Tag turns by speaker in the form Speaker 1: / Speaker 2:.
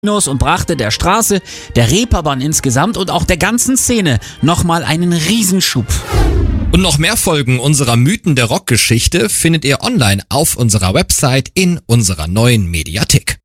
Speaker 1: und brachte der Straße, der Reeperbahn insgesamt und auch der ganzen Szene nochmal einen Riesenschub.
Speaker 2: Und noch mehr Folgen unserer Mythen der Rockgeschichte findet ihr online auf unserer Website in unserer neuen Mediathek.